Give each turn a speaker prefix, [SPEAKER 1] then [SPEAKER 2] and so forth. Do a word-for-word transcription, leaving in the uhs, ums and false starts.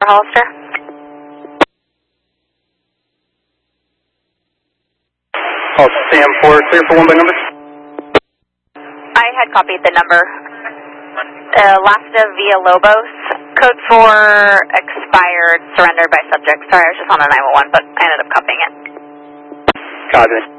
[SPEAKER 1] Hollister.
[SPEAKER 2] Oh, Sam four, clear for one by number.
[SPEAKER 1] I had copied the number. Uh, Lasta via Lobos, code four expired, surrendered by subject. Sorry, I was just on a nine one one, but I ended up copying it.
[SPEAKER 2] Copy.